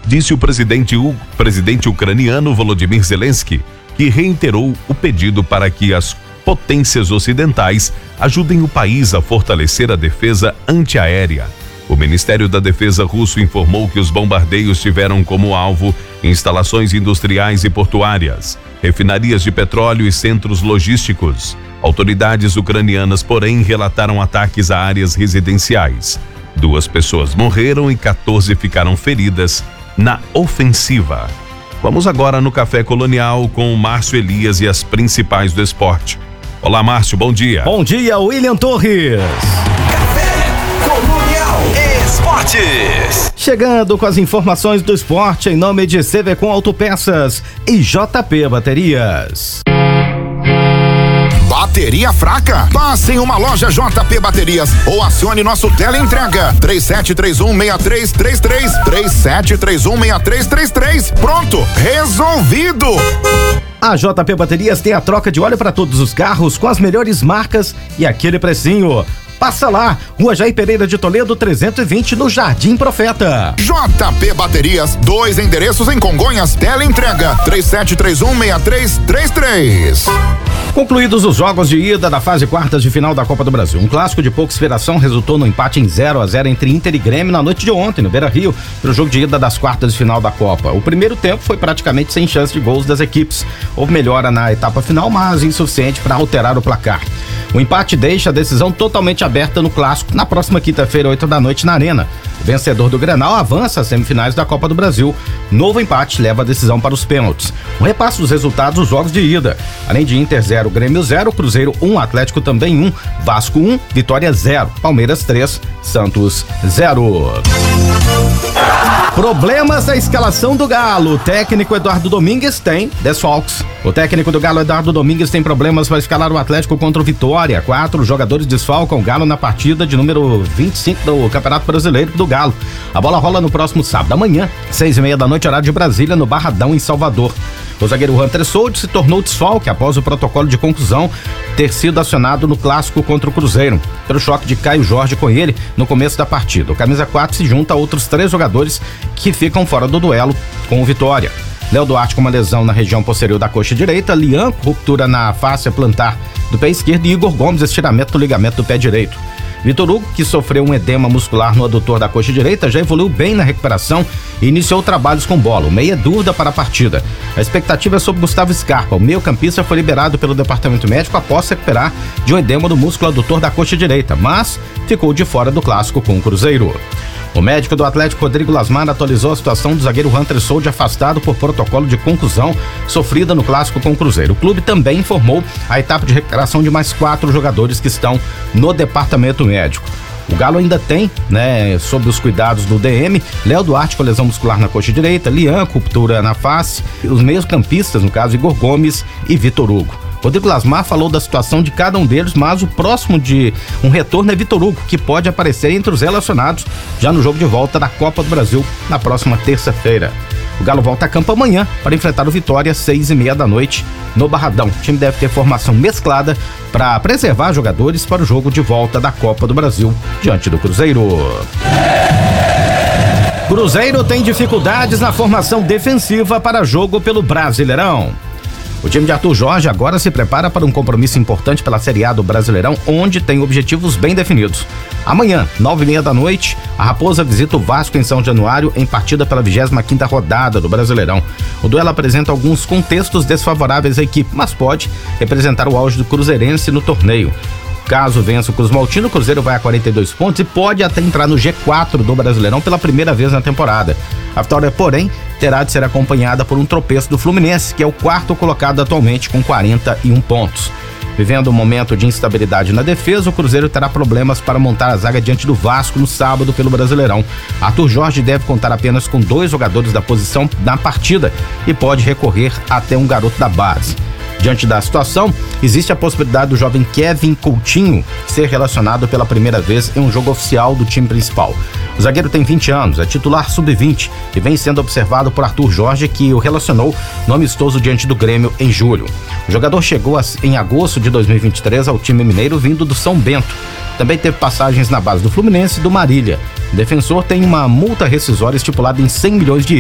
disse o presidente ucraniano Volodymyr Zelensky, que reiterou o pedido para que as potências ocidentais ajudem o país a fortalecer a defesa antiaérea. O Ministério da Defesa russo informou que os bombardeios tiveram como alvo instalações industriais e portuárias, refinarias de petróleo e centros logísticos. Autoridades ucranianas, porém, relataram ataques a áreas residenciais. 2 pessoas morreram e 14 ficaram feridas na ofensiva. Vamos agora no Café Colonial com o Márcio Elias e as principais do esporte. Olá, Márcio, bom dia. Bom dia, William Torres. Café Colonial Esportes. Chegando com as informações do esporte em nome de CVCom Autopeças e JP Baterias. Bateria fraca? Passe em uma loja JP Baterias ou acione nosso teleentrega 37316333 37316333. Pronto, resolvido. A JP Baterias tem a troca de óleo para todos os carros com as melhores marcas e aquele precinho. Passa lá, Rua Jair Pereira de Toledo 320 no Jardim Profeta. JP Baterias, 2 endereços em Congonhas, teleentrega 37316333. Concluídos os jogos de ida da fase quartas de final da Copa do Brasil. Um clássico de pouca inspiração resultou no empate em 0-0 entre Inter e Grêmio na noite de ontem, no Beira-Rio, pelo jogo de ida das quartas de final da Copa. O primeiro tempo foi praticamente sem chance de gols das equipes. Houve melhora na etapa final, mas insuficiente para alterar o placar. O empate deixa a decisão totalmente aberta no clássico na próxima quinta-feira, 8 da noite, na Arena. O vencedor do Grenal avança às semifinais da Copa do Brasil. Novo empate leva a decisão para os pênaltis. Um repasse dos resultados dos jogos de ida. Além de Inter 0, Grêmio 0, Cruzeiro 1, Atlético também 1, Vasco 1, Vitória 0, Palmeiras 3, Santos 0. Problemas da escalação do Galo. O técnico Eduardo Domingues tem desfalques. O técnico do Galo, Eduardo Domingues, tem problemas para escalar o Atlético contra o Vitória. 4 jogadores desfalcam o Galo na partida de número 25 do Campeonato Brasileiro do Galo. A bola rola no próximo sábado, amanhã, 6:30 da noite, horário de Brasília, no Barradão, em Salvador. O zagueiro Hunter Soldi se tornou desfalque após o protocolo de contusão ter sido acionado no clássico contra o Cruzeiro, pelo choque de Caio Jorge com ele no começo da partida. O camisa 4 se junta a outros 3 jogadores que ficam fora do duelo com o Vitória. Léo Duarte com uma lesão na região posterior da coxa direita, Lian, ruptura na fáscia plantar do pé esquerdo e Igor Gomes, estiramento do ligamento do pé direito. Vitor Hugo, que sofreu um edema muscular no adutor da coxa direita, já evoluiu bem na recuperação e iniciou trabalhos com bola. O meia é dúvida para a partida. A expectativa é sobre Gustavo Scarpa. O meio-campista foi liberado pelo departamento médico após se recuperar de um edema do músculo adutor da coxa direita, mas ficou de fora do clássico com o Cruzeiro. O médico do Atlético, Rodrigo Lasmar, atualizou a situação do zagueiro Hunter Soldi, afastado por protocolo de contusão sofrida no clássico com o Cruzeiro. O clube também informou a etapa de recuperação de mais 4 jogadores que estão no departamento médico. O Galo ainda tem, sob os cuidados do DM, Léo Duarte com lesão muscular na coxa direita, Lian, ruptura na face, os meios-campistas, no caso, Igor Gomes e Vitor Hugo. Rodrigo Lasmar falou da situação de cada um deles, mas o próximo de um retorno é Vitor Hugo, que pode aparecer entre os relacionados já no jogo de volta da Copa do Brasil na próxima terça-feira. O Galo volta a campo amanhã para enfrentar o Vitória às 6:30 da noite no Barradão. O time deve ter formação mesclada para preservar jogadores para o jogo de volta da Copa do Brasil diante do Cruzeiro. Cruzeiro tem dificuldades na formação defensiva para jogo pelo Brasileirão. O time de Arthur Jorge agora se prepara para um compromisso importante pela Série A do Brasileirão, onde tem objetivos bem definidos. Amanhã, 9:30 da noite, a Raposa visita o Vasco em São Januário em partida pela 25ª rodada do Brasileirão. O duelo apresenta alguns contextos desfavoráveis à equipe, mas pode representar o auge do cruzeirense no torneio. Caso vença o Cruz Maltino, o Cruzeiro vai a 42 pontos e pode até entrar no G4 do Brasileirão pela primeira vez na temporada. A vitória, porém, terá de ser acompanhada por um tropeço do Fluminense, que é o 4º colocado atualmente com 41 pontos. Vivendo um momento de instabilidade na defesa, o Cruzeiro terá problemas para montar a zaga diante do Vasco no sábado pelo Brasileirão. Arthur Jorge deve contar apenas com 2 jogadores da posição na partida e pode recorrer até um garoto da base. Diante da situação, existe a possibilidade do jovem Kevin Coutinho ser relacionado pela primeira vez em um jogo oficial do time principal. O zagueiro tem 20 anos, é titular sub-20 e vem sendo observado por Arthur Jorge, que o relacionou no amistoso diante do Grêmio em julho. O jogador chegou em agosto de 2023 ao time mineiro vindo do São Bento. Também teve passagens na base do Fluminense e do Marília. O defensor tem uma multa rescisória estipulada em 100 milhões de